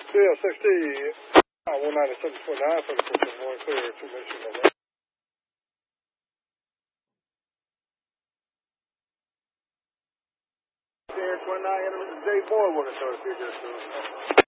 Yeah, 197.9 for the person, one clear, 2 mission over. Sierra 29, J. Boy working 36,